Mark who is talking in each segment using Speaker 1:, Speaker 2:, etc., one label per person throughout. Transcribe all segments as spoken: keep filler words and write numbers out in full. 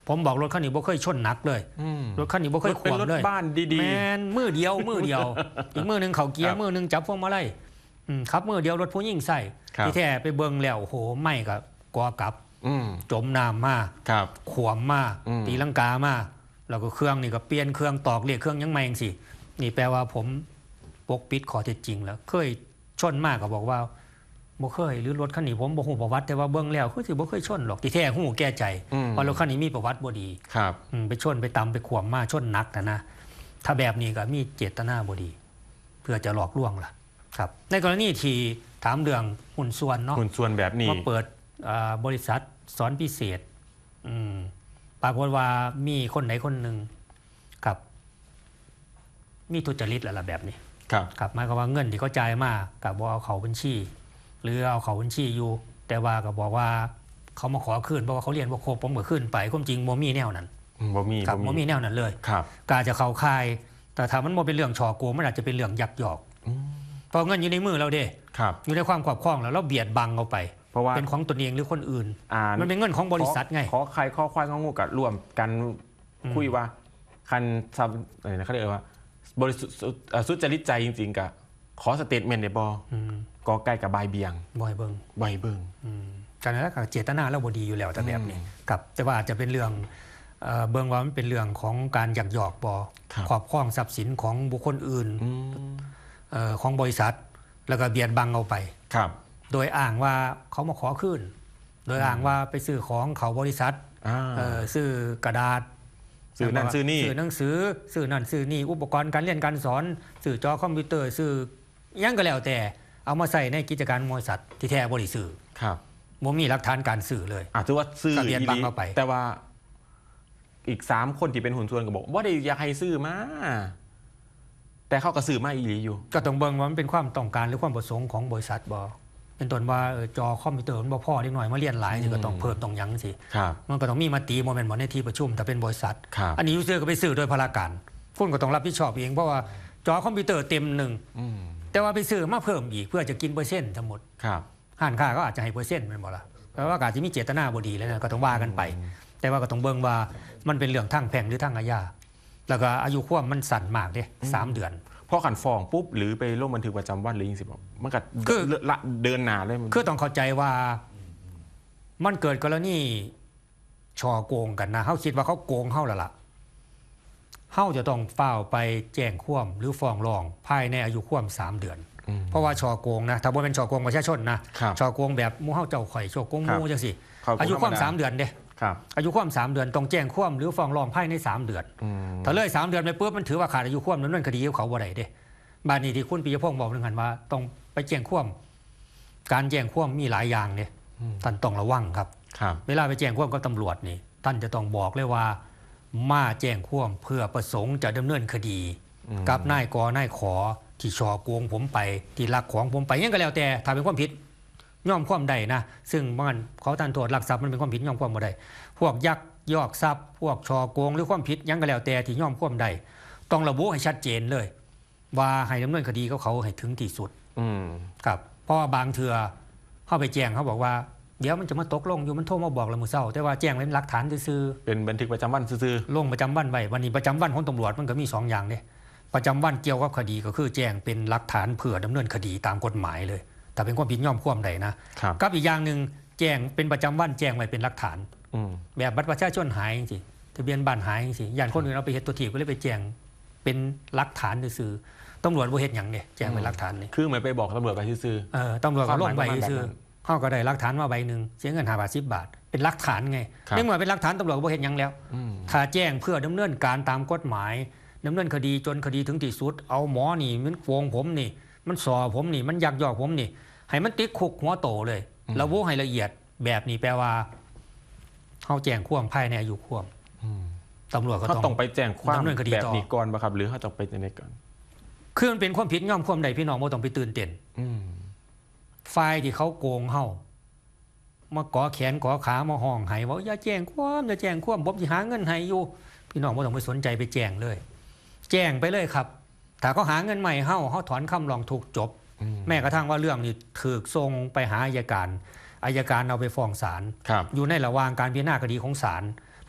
Speaker 1: ผมบอกรถคันนี้บ่เคยชนหนักเลยรถคันนี้บ่เคยขวางเลย
Speaker 2: บ้านดีๆ
Speaker 1: แมนมือเดียวมือเดียวอีกมือหนึ่งเขาเกียร์มือหนึ่งจับพวงมาลัยครับมือเดียวรถผู้ยิ่งใส่ที่แท้ไปเบิ่งแล้วโอ้โหไม่กับกอกับจมน้ำมาขวมมาตีลังกามาแล้วก็เครื่องนี่ก็เปลี่ยนเครื่องตอกเรียกเครื่องยังไม่เองสินี่แปลว่าผมปกปิดข้อเท็จจริงแล้วเคยชนมากก็บอกว่าบ่เคยหรือรถคันนี้ผมบ่ฮู้ประวัติแต่ว่าเบิ่งแล้วคือสิบ่เคยชนหรอกที่แท้ฮู้แก้ใจเพราะรถคันนี้มีประวัติบ่ดี
Speaker 2: ครับ
Speaker 1: ไปชนไปตำไปขวมมาชนหนักนะนะถ้าแบบนี้ก็มีเจตนาบ่ดีเพื่อจะหลอกลวงล่ะครับในกรณีที่ถามเรื่องหุ้นส่วนเนาะ
Speaker 2: หุ้นส่วนแบบนี้
Speaker 1: มาเปิดบริษัทสอนพิเศษปรากฏว่ามีคนไหนคนหนึ่งกับมีทุจริตแล้วล่ะแบบนี้
Speaker 2: ครับ
Speaker 1: ครับหมายความว่าเงินที่เขาจ่ายมากับว่าเอาเขาบัญชีหรือเอาเขาบัญชีอยู่แต่ว่าก็บอกว่าเขามาขอคืนเพราะว่าเขาเรียนว่าครบผมก็ขึ้นไปความจริงโมมี่แนวนั้น
Speaker 2: โมมี่
Speaker 1: ครับโมมี่แนวนั้นเลย
Speaker 2: ครับ
Speaker 1: กาจะเข้าค่ายแต่ถ้ามันโมเป็นเรื่องฉอโกงมันอาจจะเป็นเรื่องยักยอกเพราะเงินอยู่ในมือเราเด้อยู่ในความครอบครองแล้วเราเบียดบังเอาไป
Speaker 2: เพราะว่า
Speaker 1: เป็นของตนเองหรือคนอื่นมันเป็นเงินของบริษัทไง
Speaker 2: ขอใครข้อควายข้องูกับรวมกันคุยว่าคันซับอะไรนะเขาเรียกว่าบริสุทธิ์สุจริตใจจริงๆกับขอสเตทเมนต์ในบอกอไก่กับบายเบียง
Speaker 1: บอยเบิง
Speaker 2: บายเบิง
Speaker 1: การนั้นก็เจตนาเราบดีอยู่แล้วแต่แบบนี้กับแต่ว่าอาจจะเป็นเรื่องเบิงว่ามันเป็นเรื่องของการหยักหยอกบอครอบครองทรัพย์สินของบุคคลอื่นของบริษัทแล้วก็เบียดบังเอาไป
Speaker 2: ครับ
Speaker 1: โดยอ้างว่าเขามาขอคืนโดยอ้างว่าไปซื้อของเขาบริษัทซื้อกระดาษ
Speaker 2: ซื้อนั่นซื้อนี่
Speaker 1: ซื้อหนังสือซื้อนั่นซื้อนี่อุปกรณ์การเรียนการสอนซื้อจอคอมพิวเตอร์ซื้อยังก็แล้วแต่เอามาใส่ในกิจการบริษัทที่แท้บริสื่อ
Speaker 2: ครับ
Speaker 1: บ่มีหลักฐานการสื่อเลย
Speaker 2: อ่ะถือว่าซื้อ
Speaker 1: เบียดบังเอาไป
Speaker 2: แต่ว่าอีกสามคนที่เป็นหุ้นส่วนก็บอกว่าได้อยากให้ซื้อมาแต่เขาก็ซื้อมาอีหลีอยู่
Speaker 1: ก็ต้องเบิ่งว่ามันเป็นความต้องการหรือความประสงค์ของบริษัทบ่เป็นต้นว่าจอคอมพิวเตอร์มันบ่พอเล็กน้อยมาเรียนหลายก็ต้องเพิ่มต้องยั้งสิมันก็ต้องมีมติโมเมนต์บ่ในที่ประชุมถ้าเป็นบริษัทอันนี้ยูเซอร์ก็ไปซื้อโดยพลาการคุณก็ต้องรับผิดชอบเองเพราะว่าจอคอมพิวเตอร์เต็มหนึ่งแต่ว่าไปซื้อมาเพิ่มอีกเพื่อจะกินเปอร์เซ็นต์ทั้งหมดห้างค้าก็อาจจะให้เปอร์เซ็นต์เป็นบ่ล่ะเพราะว่าอาจจะมีเจตนาบ่ดีแล้วก็ต้องว่ากันไปแต่ว่าก็ต้องเบิ่งว่ามันเป็นเรื่องทางแพ่งหรือทางอาญาแล้วก็อายุความมันสั้นมากเด้สามเดือน
Speaker 2: พอขันฟ้องปุ๊บหรือไปลงบันทึกประจำวันหรือยังสิบอกมันก็เดินหน้าเลย
Speaker 1: คือต้องเข้าใจว่ามันเกิดกรณีช่อโกงกันนะเฮาคิดว่าเขาโกงเฮาแล้วล่ะเฮาจะต้องฟ้าวไปแจ้งความหรือฟ้องร้องภายในอายุความสามเดือนเพราะว่าช่อโกงนะถ้าบ่เป็นช่อโกงประชาชนนะช่อโกงแบบหมู่เฮาเจ้าข่อยช่อโกงหมู่จังซี่อายุความสามเดือนเด้อายุความสามเดือนต้องแจ้งความหรือฟ้องร้องภายในสามเดือนถ้าเลยสามเดือนไปปุ๊บมันถือว่าขาดอายุความดำเนินคดีกับเขาบ่ได้เด้บาดนี้ที่คุณปิยพงษ์บอกนึงหันว่าต้องไปแจ้งความการแจ้งความมีหลายอย่างเนี่ยท่านต้องระวังครับเวลาไปแจ้งความกับตำรวจนี่ท่านจะต้องบอกเลยว่ามาแจ้งความเพื่อประสงค์จะดำเนินคดีกับนายกนายขอที่ช่อโกงผมไปที่ลักของผมไปยังก็แล้วแต่ถ้าเป็นความผิดย่อมความใดนะซึ่งมันเขาทันโทษลักทรัพย์มันเป็นความผิดย่อมความบ่ได้พวกยักยอกทรัพย์พวกช่อโกงหรือความผิดยังก็แล้วแต่ที่ย่อมความใดต้องระบุให้ชัดเจนเลยว่าให้ดำเนินคดีกับเขาให้ถึงที่สุดครับเพราะบางเถื่อเข้าไปแจ้งเขาบอกว่าเดี๋ยวมันจะมาตกลงอยู่มันโทรมาบอกละมือเศร้าแต่ว่าแจ้งเป็นหลักฐานซื่อ
Speaker 2: เป็นบันทึกประจำวันซื่อ
Speaker 1: ลงประจำวันไว้วันนี้ประจำวันของตำรวจมันก็มีสองอย่างเนี่ยประจำวันเกี่ยวกับคดีก็คือแจ้งเป็นหลักฐานเพื่อดำเนินคดีตามกฎหมายเลยถ้าเป็นความผิดย่อมความใดนะกับอีกอย่างหนึ่งแจ้งเป็นประจำวันแจ้งไว้เป็นหลักฐานแบบบัตรประชาชนหายจริงๆทะเบียนบ้านหายจริงๆอย่างคนอื่นเอาไปเฮ็ดตัวทีก็เลยไปแจ้งเป็นหลักฐานซื่อตำรวจบ่เฮ็ดหยังเนี่ยแจ้งเป็นหลักฐานนี่
Speaker 2: คือเหมือนไปบอกตำรวจไปซื่อ
Speaker 1: เออตำรวจก็ลงใบซื่อเขาก็ได้หลักฐานมาใบหนึ่งเสียเงินห้าบาทสิบบาทเป็นหลักฐานไงในเมื่อเป็นหลักฐานตำรวจก็บ่เฮ็ดหยังแล้วถ้าแจ้งเพื่อดำเนินการตามกฎหมายดำเนินคดีจนคดีถึงที่สุดเอาหมอนี่มันโกงผมนี่มันสอผมนี่มันยักยอกผมนี่ให้มันติดคุกหัวโตเลยระบุให้ละเอียดแบบนี้แปลว่าเขาแจ้งความภายในอายุความตำรวจก็
Speaker 2: ต้องไปแจ้งความแบบนี้ก่อนป่ะครับหรือเขาต้องไปในก่อน
Speaker 1: คือมันเป็นความผิดย่อมความใดพี่น้องบ่ต้องไปตื่นเต้นฝ่ายที่เขาโกงเฮามาก่อแขนก่อขามาห้องไห้ว่าอย่าแจ้งความอย่าแจ้งความผมสิหาเงินให้อยู่พี่น้องบ่ต้องไปสนใจไปแจ้งเลยแจ้งไปเลยครับถ้าเขาหาเงินใหม่เฮาเฮาถอนคำร้องทุกข์จบแม้กระทั่งว่าเรื่องนี้ถูกส่งไปหาอัยการอัยการเอาไปฟ้องศาลอยู่ในระหว่างการพิจารณาคดีของศาล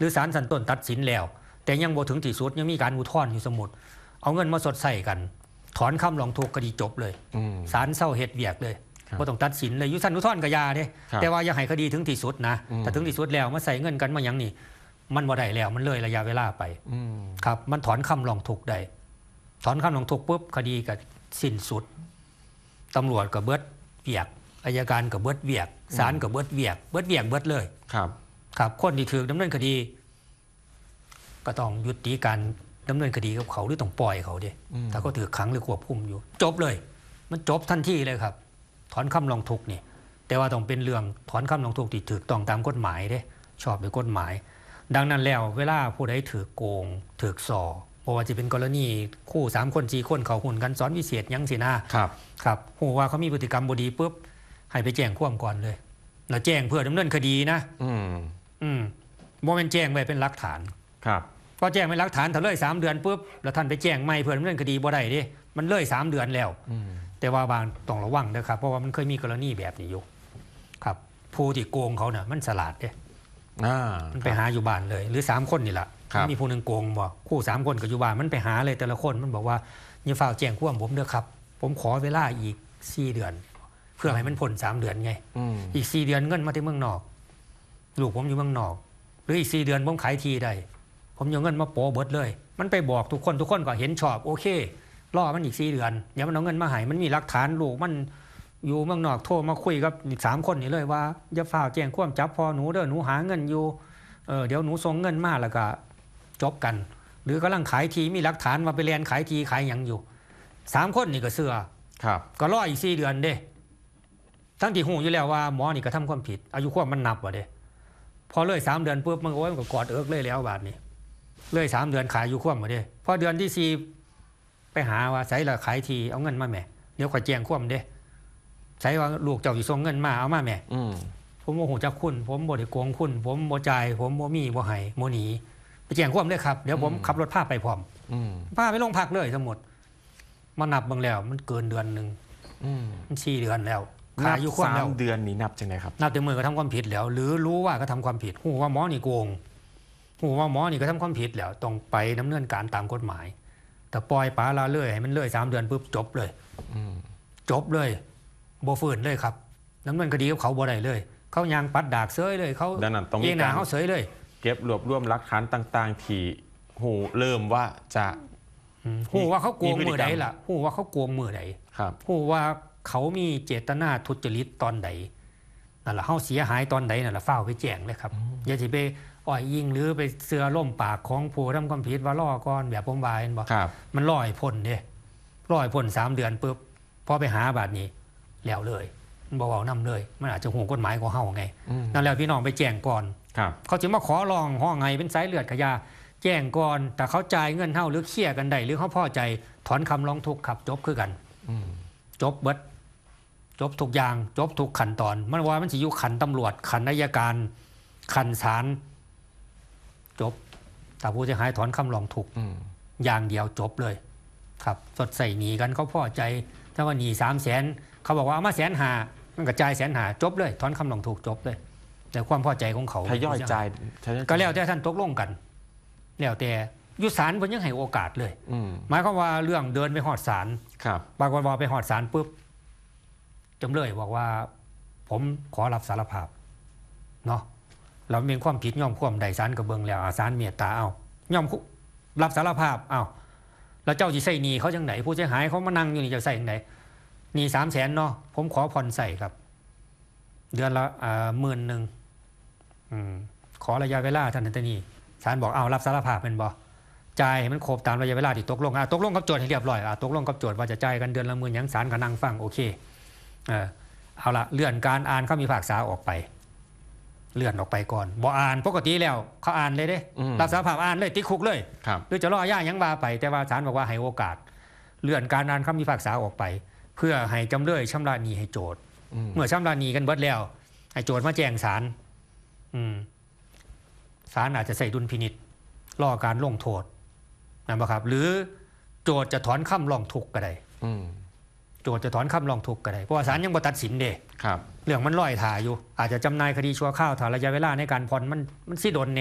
Speaker 1: รือศาลชั้นต้นตัดสินแล้วแต่ยังบ่ถึงที่สุดยังมีการอุทธรณ์อยู่สมุดเอาเงินมาสดใส่กันถอนคำร้องทุกข์คดีจบเลยศาลเศร้าเฮ็ดเวียกเลยบ่ต้องตัดสินเลยอยู่ชั้นอุทธรณ์ก็ยาเด้แต่ว่าอย่าให้คดีถึงที่สุดนะแต่ถึงที่สุดแล้วมาใส่เงินกันมาหยังนี่มันบ่ได้แล้วมันเลยระยะเวลาไปครับมันถอนคำร้องทุกข์ได้ถอนคำร้องทุกข์ปุ๊บคดีก็สิ้นสุดตำรวจก็เบิดเวียกอัยการก็เบิดเวียกศาลก็เบิดเวียกเบิดเวียกเบิดเลย
Speaker 2: ครับ
Speaker 1: ครับคนที่ถูกดำเนินคดีก็ต้องยุติการดำเนินคดีกับเขาหรือต้องปล่อยเขาดิถ้าเขาถือขังหรือควบคุมอยู่จบเลยมันจบทันทีเลยครับถอนคำร้องทุกข์นี่แต่ว่าต้องเป็นเรื่องถอนคำร้องทุกข์ที่ถูกต้องตามกฎหมายเด้ชอบด้วยกฎหมายดังนั้นแล้วเวลาผู้ใดถือโกงถือส่อเพราะว่าจะเป็นกรณีคู่สามคนสี่คนเขาหุ่นกันสอนวิเศษยังสินะครับครับหูว่าเขามีพฤติกรรมบดีปุ๊บให้ไปแจ้งความก่อนเลยแล้วแจ้งเพื่อดำเนินคดีนะอืมอืมโมเมนแจ้งไว้เป็นหลักฐาน
Speaker 2: ครับ
Speaker 1: พอแจ้งเป็นหลักฐานถ้าเลยสามเดือนปุ๊บแล้วท่านไปแจ้งใหม่เพื่อดำเนินคดีบ่ได้ดิมันเลยสามเดือนแล้วแต่ว่าบางต้องระวังนะครับเพราะว่ามันเคยมีกรณีแบบนี้อยู่ครับผู้ที่โกงเขาเนี่ยมันฉลาดเด้มันไปหาอยู่บ้านเลยหรือสามคนนี่แหละมีผู้หนึ่งโกงบอกคู่สามคนกับอยู่บ้านมันไปหาเลยแต่ละคนมันบอกว่าอย่าฝ่าแจ้งความผมเด้อครับผมขอเวลาอีกสี่เดือนเพื่อให้มันพ้นสามเดือนไงอีกสี่เดือนเงินมาที่เมืองนอกลูกผมอยู่เมืองนอกหรืออีกสี่เดือนผมขายทีได้ผมเอาเงินมาโปะเบิดเลยมันไปบอกทุกคนทุกคนก็เห็นชอบโอเครอมันอีกสี่เดือนอย่ามันเอาเงินมาให้มันมีหลักฐานลูกมันอยู่เมืองนอกโทรมาคุยกับอีกสามคนนี่เลยว่าอย่าฝ่าแจ้งความจับพอหนูเด้อหนูหาเงินอยู่เออเดี๋ยวหนูส่งเงินมาแล้วก็จบกันหรือกำลังขายทีมีหลักฐานมาไปเรียนขายทีขายอย่างอยู่สามคนนี่ก็เสือ
Speaker 2: ครับ
Speaker 1: ก็รออีกสี่เดือนเด้ทั้งที่หูอยู่แล้วว่าหมอนี่ก็ทำความผิดอายุความมันนับว่ะเด้พอเลยสามเดือนปุ๊บมันโอ้ยมันก็กอดเอิกเลยแล้วบาดนี้เลยสามเดือนขายอายุความว่ะเด้พอเดือนที่สี่ไปหาว่าใส่ละขายทีเอาเงินมาแม่เดี๋ยวข่อยแจ้งความเด้ใส่ว่าลูกเจ้าสิส่งเงินมาเอามาแม่ผมโมโหจักคุณผมบ่ได้โกงคุณผมบ่จ่ายผมบ่มีบ่ให้บ่หนีไปแจ้งความเลยครับเดี๋ยวผมขับรถพาไปพร้อมพาไปโรงพักเลยทั้งหมดมานับบังแล้วมันเกินเดือนนึงมันสี่เดือนแล้ว
Speaker 2: ขายอยู่ความแล้วเดือนนี้นับจังได๋ครับ
Speaker 1: นับแต่มือก็ทำความผิดแล้วหรือรู้ว่าก็ทำความผิดฮู้ว่าหมอนี่โกงฮู้ว่าหมอนี่ก็ทำความผิดแล้วต้องไปดำเนินการตามกฎหมายแต่ปล่อยปละละเลยให้มันเลยสามเดือนปุ๊บจบเลยจบเลยบ่ฟื้นเลยครับดำเนินคดีกับเขาบ่ได้เลยเขายางปัดดากเสยเลยเขาเองหน้าเขาเสยเลย
Speaker 2: เก็บรวบรวมหลักฐานต่างๆที่หูเริ่มว่าจะ
Speaker 1: หูว่าเขาโกงมือใดล่ะหูว่าเขาโกงมือใดหูว่าเขามีเจตนาทุจริตตอนใดนั่นแหละเขาเสียหายตอนใดนั่นแหละเฝ้าไปแจ้งเลยครับอย่าสิไปอ่อยยิงหรือไปเสือล่มปากของผู้ทำความผิดว่าล่อก่อนแบบผมว่าเห็นบ่มันล่อยพ้นเด้ล่อยพ้นสามเดือนปุ๊บพอไปหาบาดนี้แล้วเลยมันบอกเอานำเลยมันอาจจะหูกฎหมายของเฮาไงนั่นแล้วพี่น้องไปแจ้งก่อนเขาจะมาขอลองห้องไงเป็นสายเลือดขยาแจ้งก่อนแต่เขาจ่ายเงินเฮาหรือเคลียร์กันได้หรือเขาพอใจถอนคำร้องทุกข์ครับจบคือกันจบเบิดจบทุกอย่างจบทุกขั้นตอนมันว่ามันสิอยู่ขันตำรวจขันอัยการขันศาลจบแต่ผู้เสียหายถอนคำร้องทุกข์อย่างเดียวจบเลยครับสดใส่หนีกันเขาพอใจถ้าว่าหนีสามแสนเขาบอกว่าเอามาแสนหามันกระจายแสนหาจบเลยถอนคำร้องทุกข์จบเลยแต่ความพอใจของเขา
Speaker 2: ทยอยจ่าย
Speaker 1: ก็แล้วแต่ท่านตกลงกันแล้วแต่ยุศาลเพิ่นยังให้โอกาสเลยหมายความว่าเรื่องเดินไปหอดศาลปรากฏว่าไปหอดศาลปุ๊บจำเลยบอกว่าผมขอรับสารภาพเนาะเราเป็นความผิดย่อมความใดศาลก็เบิ่งแล้วศาลเมตตาเอาย่อมรับสารภาพเอาแล้วเจ้าสิใส่หนี้เขาจังไหนผู้เสียหายเขามานั่งอยู่นี่จะใส่จังไหนหนี้สามแสนเนาะผมขอผ่อนใส่ครับเดือนละอ่าหมื่นหนึ่งขอระยะเวลาท่านนั้นนี่ศาลบอกเอารับสารภาพเป็นบ่จ่ายมันครบตามระยะเวลาที่ตกลงอ่ะตกลงกับโจทย์ให้เรียบร้อยอ่ะตกลงกับโจทย์ว่าจะจ่ายกันเดือนละหมื่นยังศาลก็นั่งฟังโอเคเออเอาละเลื่อนการอ่านเขามีภาคษาออกไปเลื่อนออกไปก่อนบ่อ่านปกติแล้วเขาอ่านเลยเด้รับสารภาพอ่านเลยติดคุกเลยหรือจะรอย่ายังว่าไปแต่ว่าศาลบอกว่าให้โอกาสเลื่อนการอ่านคำพิพากษาออกไปเพื่อให้จำเลยชำระหนี้ให้โจทย์เมื่อชำระหนี้กันเบิดแล้วให้โจทย์มาแจ้งศาลศาลอาจจะใส่ดุลพินิจรอการลงโทษนะครับหรือโจทย์จะถอนคำร้องทุกข์ก็ได้โจทย์จะถอนคำร้องทุกข์ก็ได้เพราะว่าศาลยังบ่ตัดสินเด้เรื่องมันลอยถ่ายอยู่อาจจะจำนายคดีชั่วคราวถ่าระยะเวลาในการผ่อนมันมันสิโดนแน่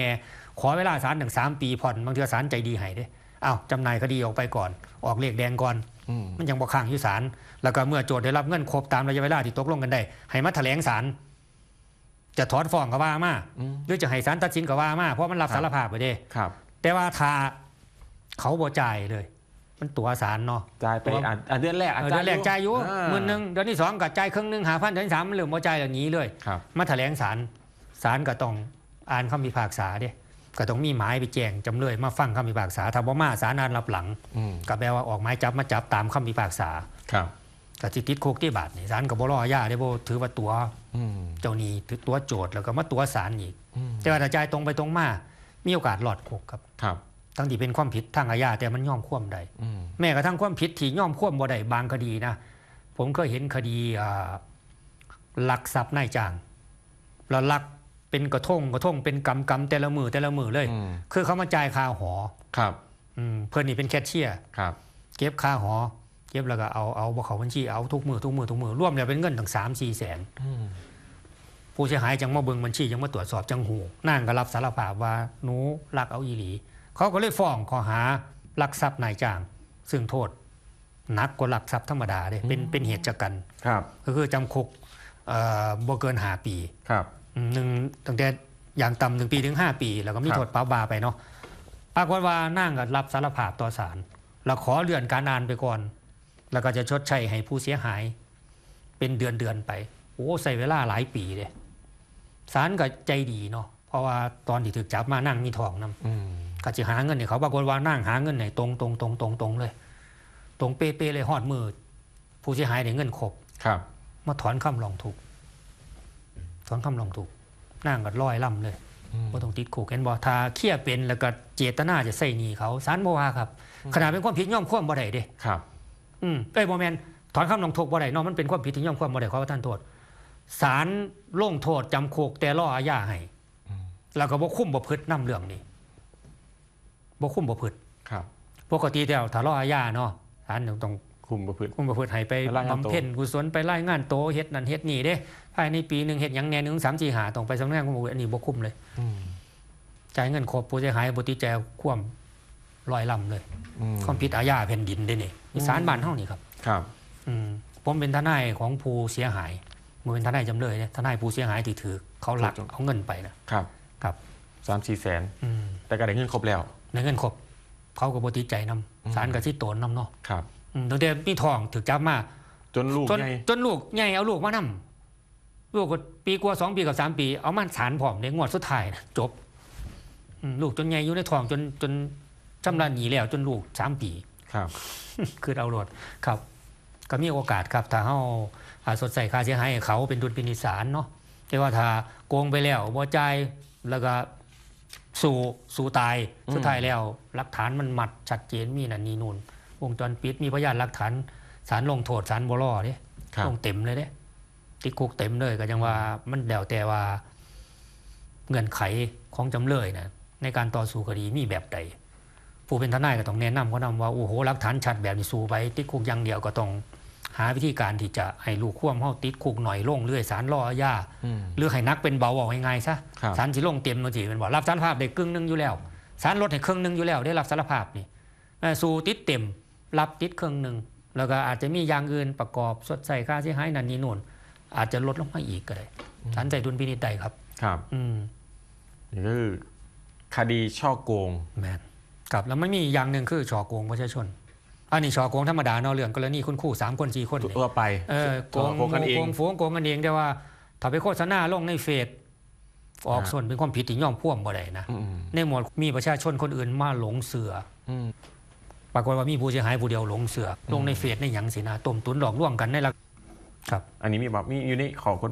Speaker 1: ขอเวลาศาลถึงสามปีผ่อนบางทีศาลใจดีให้เด้อ้าวจำหน่ายคดีออกไปก่อนออกเลขแดงก่อนมันยังบ่ค้างอยู่ศาลแล้วก็เมื่อโจทย์ได้รับเงินครบตามระยะเวลาที่ตกลงกันได้ให้มาแถลงศาลจะถอนฟ้องก็ว่ามาหรือจะให้ศาลตัดสินก็ว่ามาเพราะมันรับสารภาพไปเด้แต่ว่าถ้าเขาบ่จ่ายเลยมันตัวศาลเนาะ
Speaker 2: จ่ายไปอ่ะเดือนแรก
Speaker 1: เดือนแรกจ่ายอยู่หมื่นนึงเดือนที่สองก็จ่ายครึ่งนึงห้าพันเดือนที่สามมันเหลือบ่จ่ายอย่างนี้เลยมาแถลงศาลศาลก็ต้องอ่านคำพิพากษาเด้ก็ต้องมีหมายไปแจ้งจำเลยมาฟังคำพิพากษาถ้าบ่มาศาลอ่านรับหลังก็แปลว่าออกหมายจับมาจับตามคำพิพากษาก็สิติดคุกที่บาทนี่ศาลก็บ่รออาญาได้บ่ถือว่าตัวเจ้าหนี้ถือตัวโจทย์แล้วก็มาตัวศาลอีกแต่ว่าถ้าจ่ายตรงไปตรงมามีโอกาสรอดคุกครับทั้งที่เป็นความผิดทางอาญาแต่มันย่อมควมได้แม้กระทั่งความผิดที่ย่อมควมบ่ได้บางคดีนะผมก็เห็นคดีลักทรัพย์นายจ้างแล้วลักเป็นกระทงกระทงเป็นกำกำแต่ละมือแต่ละมือเลยคือเขามาจ่ายค่าหอ
Speaker 2: ครับ
Speaker 1: เพื่อนนี่เป็นแคชเชียร์เก็บค่าหอเก็บแล้วก็เอาเอาบ่เขาบัญชีเอาทุกมือทุกมือทุกมือรวมแล้วเป็นเงินถึงสามสี่แสนผู้เสียหายจังมาเบิ่งบัญชีจังมาตรวจสอบจังหูนั่งก็รับสารภาพว่าหนูลักเอาอีหลีเขาก็เลยฟ้องข้อหาลักทรัพย์นายจ้างซึ่งโทษหนักกว่าลักทรัพย์ธรรมดาเลยเป็นเป็นเหตุจักกันก็คือจำคุกบ่เกินห้าปีหนึ่งตั้งแต่อย่างต่ำหนึ่งปีถึงห้าปีแล้วก็มีโทษปรับวาไปเนาะปรากฏว่านั่งก็รับสารภาพต่อศาลแล้วขอเลื่อนการอ่านไปก่อนแล้วก็จะชดใช้ให้ผู้เสียหายเป็นเดือนเดือนไปโอ้ใส่เวลาหลายปีเลยศาลก็ใจดีเนาะเพราะว่าตอนที่ถูกจับมานั่งมีทองนำก็จะหาเงินให้เขาปรากฏว่านั่งหาเงินไหนตรงตรงตรงตรงตรงเลยตรงเป๊ะๆเลยหอดมือผู้เสียหายได้เงินครบมาถอนคำร้องทุกข์ถอนคำร้องทุกข์นั่งก็ลอยล่ำเลยว่าต้องติดคุกเห็นบ่ถ้าเครียดเป็นแล้วก็เจตนาจะใส่หนี้เขาศาลบ่ว่าครับขนาดเป็นความผิดย่อมความบ่ได้เด้
Speaker 2: ครับ
Speaker 1: อืมเอ้ยบ่แม่นถอนคำร้องทุกข์บ่ได้เนาะมันเป็นความผิดที่ย่อมความบ่ได้ขอประทานโทษศาลลงโทษจำคุกแต่รออาญาให้แล้วก็บ่คุ้มบ่พฤตินำเรื่องนี้บ่คุ้มบ่พฤติ
Speaker 2: ครับ
Speaker 1: ปกติแล้วถ้ารออาญาเนาะศาลต้อง
Speaker 2: คุมบ่พฤติ
Speaker 1: คุมบ่พฤติให้ไปบำเพ็ญกุศลไปรายงานโตเฮ็ดนั่นเฮ็ดนี่เด้ภายในปีนึงเฮ็ดหยังแหน่หนึ่ง สาม สี่ ห้าต้องไปสำนักงานคุมบ่พฤติอันนี้บ่คุ้มเลยจ่ายเงินครบผู้เสียหายบ่ติดใจคว่ำลอยลำเลยความผิดอาญาแผ่นดินเด้นี่ศาลบ้านเฮานี่ครับ
Speaker 2: ครับ
Speaker 1: อืมผมเป็นทนายของผู้เสียหายบ่เป็นทนายจำเลยทนายผู้เสียหายที่ถือเขาลักเอาเงินไปนะครับครับ
Speaker 2: สามสี่ แสนแต่ก็ได้เงินครบแล้ว
Speaker 1: ได้เงินครบเขาก็บ่ติดใจนำศาลก็สิโตนนำเนาะ
Speaker 2: ครับ
Speaker 1: อืมตั้งแต่มีทองถูกจับมา
Speaker 2: จนลูกใหญ่
Speaker 1: จนลูกใหญ่เอาลูกมานำลูกก็ปีกว่าสองปีกับสามปีเอามาศาลพร้อมในงวดสุดท้ายนะจบลูกจนใหญ่อยู่ในท้องจนจนชำระหนี้แล้วจนลูกสามปี
Speaker 2: ครับ
Speaker 1: คือเอาโลดครับก็มีโอกาสครับถ้าเฮาสดใสค่าเสียหายให้เขาเป็นดุลพินิจศาลเนาะแต่ว่าถ้าโกงไปแล้วบ่จ่ายแล้วก็สู่สู่ตายสุดท้ายแล้วหลักฐานมันมัดชัดเจนมีนั่นนี่นู่นวงจรปิดมีพยานหลักฐานศาลลงโทษศาลบ่รอเด้ลงเต็มเลยเด้ติดคุกเต็มเลยก็จังว่ามันแล้วแต่ว่าเงื่อนไขของจำเลยนะในการต่อสู้คดีมีแบบใดผู้เป็นทนายก็ต้องแนะนำเขานำว่าโอ้โหหลักฐานชัดแบบนี้สู้ไปติดคุกอย่างเดียวก็ต้องหาวิธีการที่จะให้ลูกควมเฮาติดคุกหน่อยลงเรื่อยศาลรออาญาหรือให้นักเป็นเบาเอาง่ายๆซะศาลสิลงเต็มจังซี่แม่นบ่รับสารภาพได้ครึ่งนึงอยู่แล้วศาลลดให้ครึ่งนึงอยู่แล้วได้รับสารภาพนี่สู้ติดเต็มรับติดครึ่งนึงแล้วก็อาจจะมีอย่างอื่นประกอบสดใสค่าเสียหายนั่นนี่นู่นอาจจะลดลงมาอีกก็ได้ศาลใจดุลพินิจได้ครับ
Speaker 2: ครับอืมนี่คือคดีช่อโกง
Speaker 1: แม่นครับแล้วมันมีอย่างนึงคือช่อโกงประชาชนอันนี้ช่อโกงธรรมดาเนาะเรื่องกรณีคุณครูสามคนสี่คนนี่
Speaker 2: ตัวไป
Speaker 1: เออโกงกันเองโกงฝูงโกงกันเองแต่ว่าถ้าไปโฆษณาลงในเฟซออกส่วนเป็นความผิดที่ย่อมพ่วงบ่ได้นะในหมวดมีประชาชนคนอื่นมาหลงเสือปรากฏว่ามีผู้เสียหายผู้เดียวหลงเสือลงในเฟซในหยังสินะต้มตุ๋นหลอกลวงกันในลักครับ
Speaker 2: อันนี้มีแบบมีอยู่ในข้อกฎ